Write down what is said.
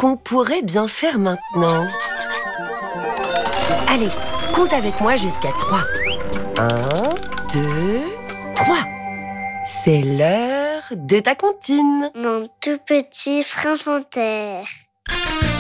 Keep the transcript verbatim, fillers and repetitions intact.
qu'on pourrait bien faire maintenant? Allez, compte avec moi jusqu'à trois. Un, deux, trois. C'est l'heure de ta comptine. Mon tout petit prince en terre.